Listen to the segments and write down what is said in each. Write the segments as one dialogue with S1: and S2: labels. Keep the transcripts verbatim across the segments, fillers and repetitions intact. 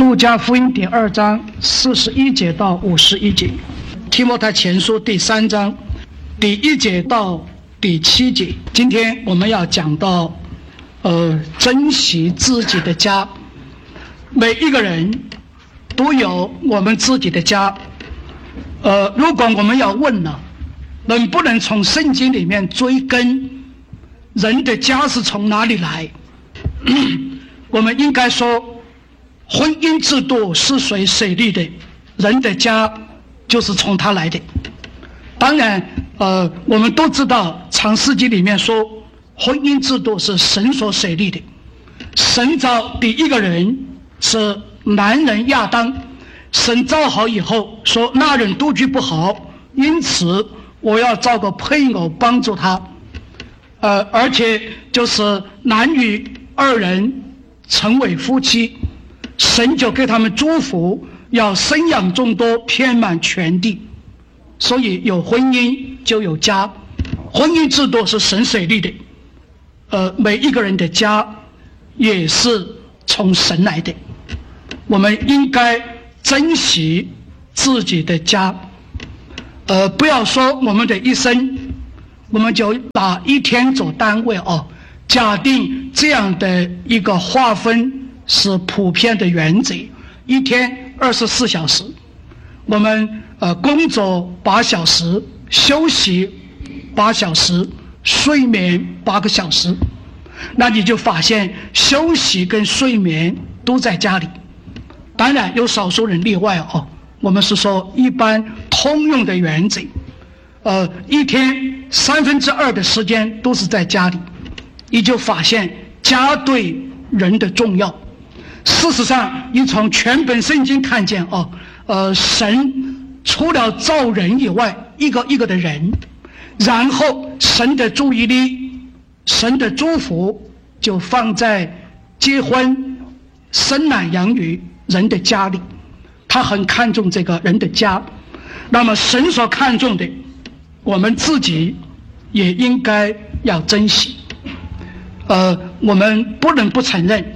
S1: 路加福音第二章四十一节到五十一节，提摩太前书第三章第一节到第七节。今天我们要讲到呃，珍惜自己的家。每一个人都有我们自己的家。呃，如果我们要问了，能不能从圣经里面追根人的家是从哪里来？我们应该说，婚姻制度是谁设立的，人的家就是从他来的。当然呃，我们都知道创世纪里面说婚姻制度是神所设立的。神造第一个人是男人亚当，神造好以后说那人独居不好，因此我要造个配偶帮助他，呃，而且就是男女二人成为夫妻，神就给他们祝福，要生养众多，遍满全地。所以有婚姻就有家，婚姻制度是神设立的。呃，每一个人的家也是从神来的，我们应该珍惜自己的家。呃，不要说我们的一生，我们就把一天做单位哦。假定这样的一个划分是普遍的原则，一天二十四小时，我们呃工作八小时，休息八小时，睡眠八个小时，那你就发现休息跟睡眠都在家里。当然有少数人例外哦，我们是说一般通用的原则，呃，一天三分之二的时间都是在家里，你就发现家对人的重要。事实上，你从全本圣经看见哦，呃，神除了造人以外，一个一个的人，然后神的注意力、神的祝福就放在结婚、生男养女人的家里，他很看重这个人的家。那么神所看重的，我们自己也应该要珍惜。呃，我们不能不承认，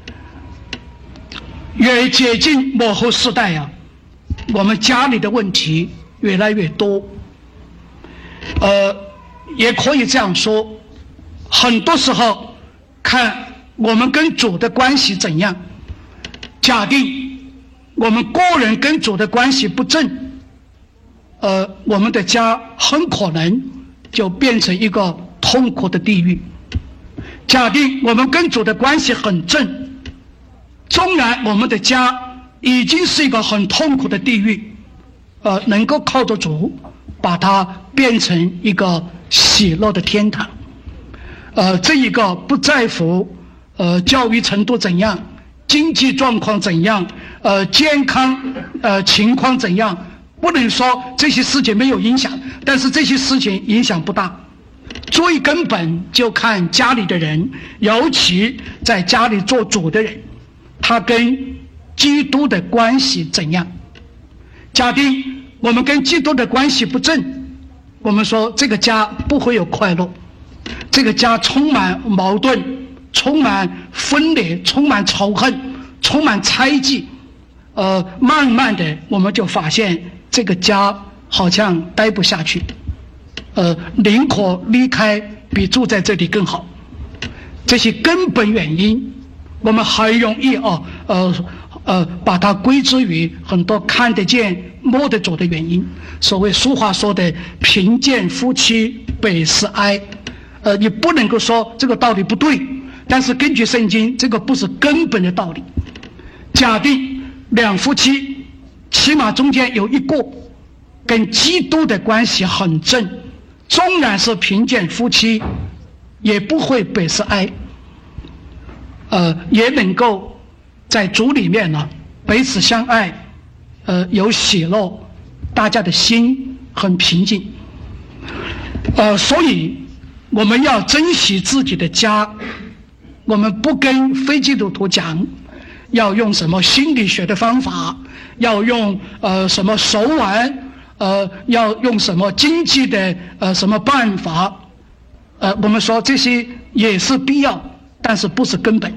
S1: 越接近末后世代啊，我们家里的问题越来越多。呃，也可以这样说，很多时候看我们跟主的关系怎样。假定我们个人跟主的关系不正，呃，我们的家很可能就变成一个痛苦的地狱。假定我们跟主的关系很正，纵然我们的家已经是一个很痛苦的地狱，呃，能够靠着主把它变成一个喜乐的天堂。呃，这一个不在乎呃教育程度怎样，经济状况怎样，呃，健康呃情况怎样，不能说这些事情没有影响，但是这些事情影响不大。最根本就看家里的人，尤其在家里做主的人，他跟基督的关系怎样。假定我们跟基督的关系不正，我们说这个家不会有快乐，这个家充满矛盾，充满分裂，充满仇恨，充满猜忌。呃，慢慢的我们就发现这个家好像待不下去，呃，宁可离开比住在这里更好。这些根本原因我们很容易哦，呃呃，把它归之于很多看得见摸得着的原因。所谓俗话说的贫贱夫妻百事哀，呃，你不能够说这个道理不对，但是根据圣经，这个不是根本的道理。假定两夫妻起码中间有一个跟基督的关系很正，纵然是贫贱夫妻也不会百事哀，呃，也能够在主里面呢彼此相爱，呃，有喜乐，大家的心很平静。呃，所以我们要珍惜自己的家。我们不跟非基督徒讲要用什么心理学的方法，要用呃什么手腕，呃要用什么经济的呃什么办法，呃我们说这些也是必要，但是不是根本。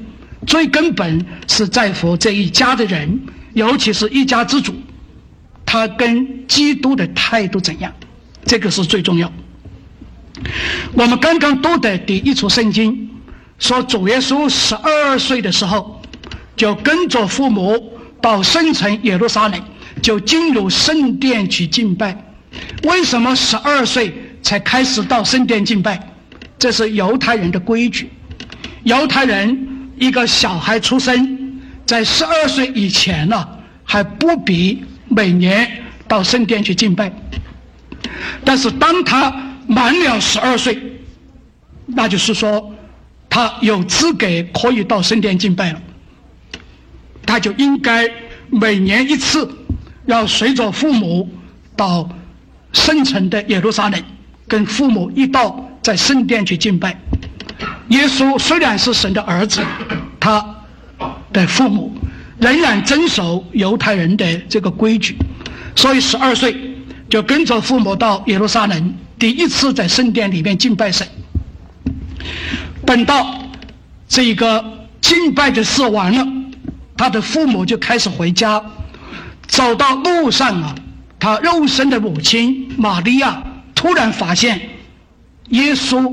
S1: 最根本是在乎这一家的人，尤其是一家之主，他跟基督的态度怎样，这个是最重要。我们刚刚读的第一处圣经说，主耶稣十二岁的时候就跟着父母到圣城耶路撒冷，就进入圣殿去敬拜。为什么十二岁才开始到圣殿敬拜？这是犹太人的规矩。犹太人一个小孩出生在十二岁以前呢、啊，还不必每年到圣殿去敬拜。但是当他满了十二岁，那就是说他有资格可以到圣殿敬拜了，他就应该每年一次要随着父母到圣城的耶路撒冷，跟父母一道在圣殿去敬拜。耶稣虽然是神的儿子，他的父母仍然遵守犹太人的这个规矩，所以十二岁就跟着父母到耶路撒冷，第一次在圣殿里面敬拜神。等到这个敬拜的事完了，他的父母就开始回家，走到路上啊，他肉身的母亲玛利亚突然发现耶稣